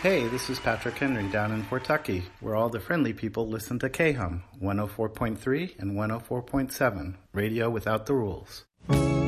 Hey, this is Patrick Henry down in Kentucky, where all the friendly people listen to KHUM 104.3 and 104.7, radio without the rules.